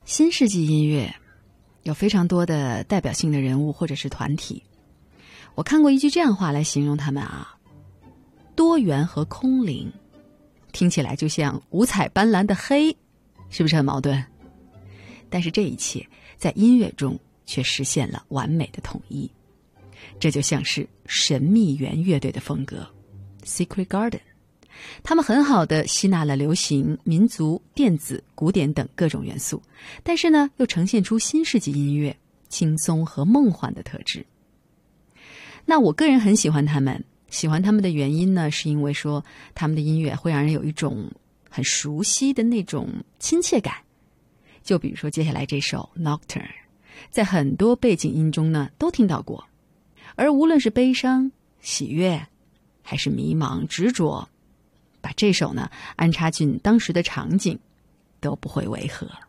新世纪音乐有非常多的代表性的人物或者是团体，我看过一句这样话来形容他们啊：多元和空灵，听起来就像五彩斑斓的黑，是不是很矛盾？但是这一切在音乐中却实现了完美的统一，这就像是神秘园乐队的风格 Secret Garden， 他们很好地吸纳了流行、民族、电子、古典等各种元素，但是呢又呈现出新世纪音乐轻松和梦幻的特质。那我个人很喜欢他们，喜欢他们的原因呢，是因为说他们的音乐会让人有一种很熟悉的那种亲切感。就比如说接下来这首 Nocturne， 在很多背景音中呢都听到过，而无论是悲伤、喜悦还是迷茫、执着，把这首呢安插进当时的场景都不会违和。